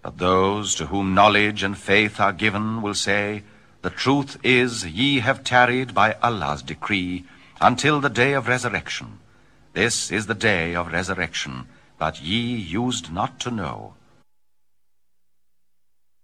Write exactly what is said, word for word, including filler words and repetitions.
But those to whom knowledge and faith are given will say, the truth is, ye have tarried by Allah's decree until the day of resurrection. This is the day of resurrection, but ye used not to know.